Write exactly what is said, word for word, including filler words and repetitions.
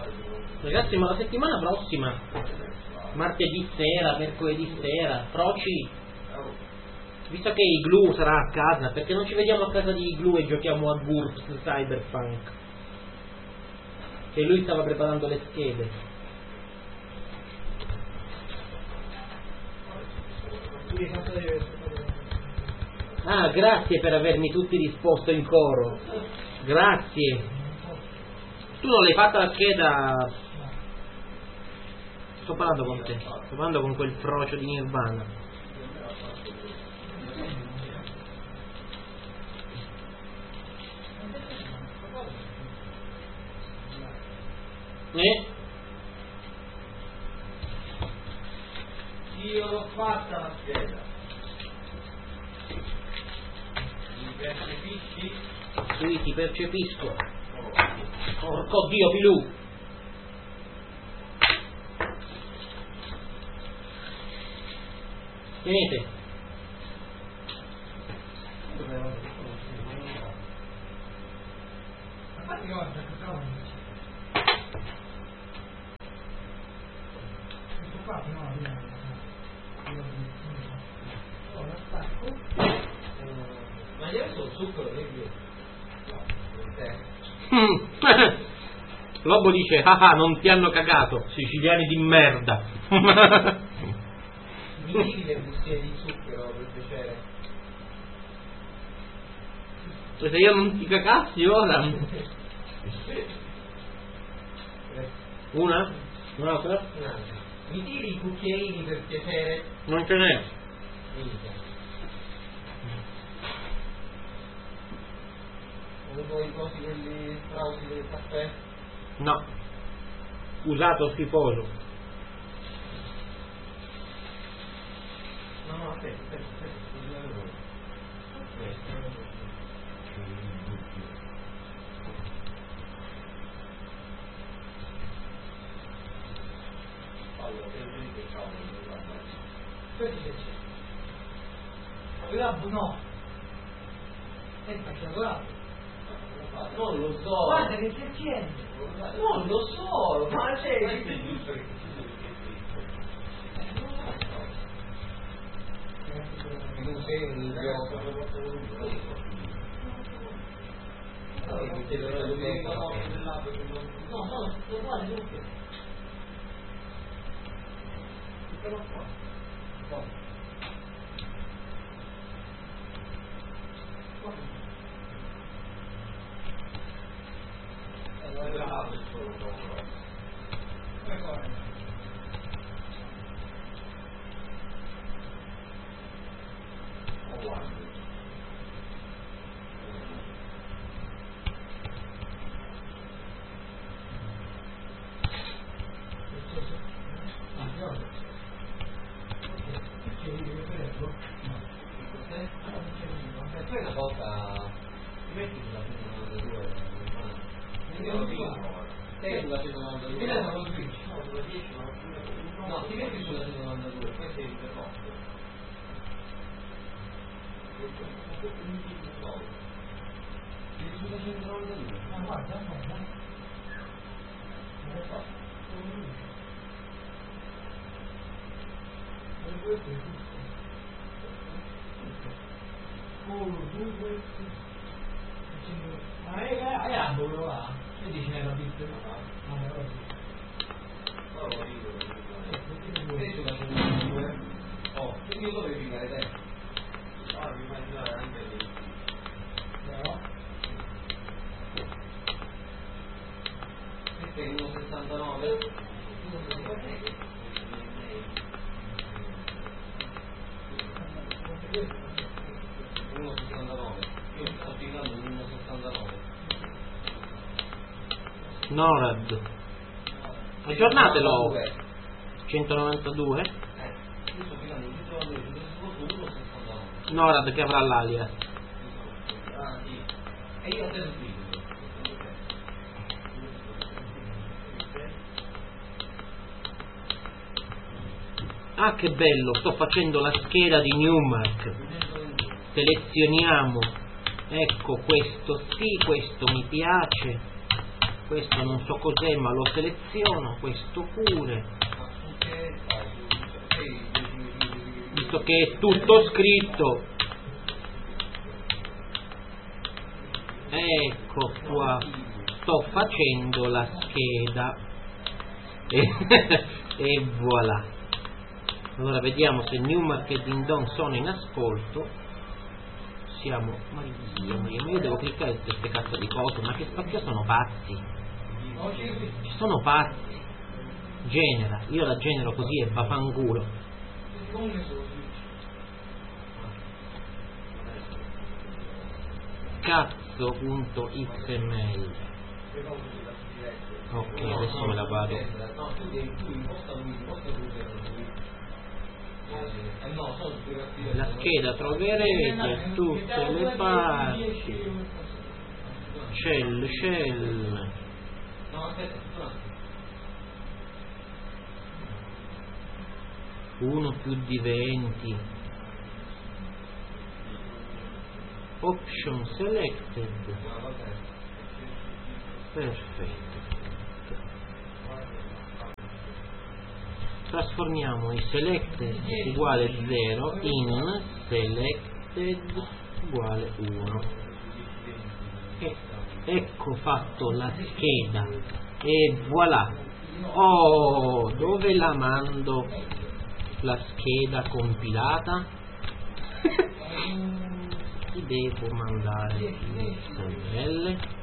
Ragazzi, ma la settimana prossima, martedì sera, mercoledì sera, Froci, visto che Iglu sarà a casa, perché non ci vediamo a casa di Iglu e giochiamo a GURPS Cyberpunk? Che lui stava preparando le schede. Ah, grazie per avermi tutti risposto in coro. Grazie. Tu non l'hai fatta la scheda. Sto parlando con te. Sto parlando con quel frocio di Nirvana. Eh? Io l'ho fatta la scheda. Mi percepisci? Sì, ti percepisco. Porco Dio, Pilù. Venite. Ma io adesso il zucchero vedi? Lobo dice, ah ah, non ti hanno cagato, siciliani di merda. Mi dici le bustiere di zucchero per piacere? Se io non ti cagassi ora. Una? Un'altra? Mi tiri i cucchiaini per piacere? Non ce n'è. Minchia. Come poi i cosi quelli strausi del caffè? No. Usato schifoso. No, no, aspetta, aspetta, aspetta. Aspetta. Allora, no. Senta, c'è lavorato. Non lo so. Guarda che si accende. Non lo so, ma c'è. È giusto che non sei un idiota. No, no, sto uguale tutto. Però qua. Una volta ti metti sulla centonovantadue io lo dico sei sulla centonovantadue mi danno lo switch no sulla dieci no ti metti sulla centonovantadue poi sei interrotto sei sulla centonovantadue ma guarda guarda non è fatto uno, due, ma è è ambolo là e dice che era piccola ma è così sei sulla centonovantadue oh io dovevo pigliare te ah mi immaginare anche lì però questo è uno sessantanove uno sessantanove io sto pigliando un uno sessantanove Norad. Aggiornatelo. centonovantadue? Eh, io sto pigliando un centonovantadue, uno sessantanove Norad che avrà l'alias. Ah sì. E io ho preso il Ah, che bello, sto facendo la scheda di Newmark. Selezioniamo. Ecco questo, sì, questo mi piace. questo non so cos'è ma lo seleziono, questo pure, visto che è tutto scritto. Ecco qua, sto facendo la scheda e, e voilà. Allora vediamo se Newmark e Ding Dong sono in ascolto. Siamo, ma io, ma io devo cliccare su queste cazzo di cose, ma che spacchio, sono pazzi, ci sono pazzi. Genera, io la genero così e vaffanculo. Cazzo.xml. Ok, adesso me la vado. La scheda troverete tutte le parti. Shell, shell. uno più di venti. Option selected. Perfetto. Trasformiamo i selected uguale zero in selected uguale uno. E ecco fatto la scheda. E voilà. Oh, dove la mando la scheda compilata? Ti devo mandare in X M L.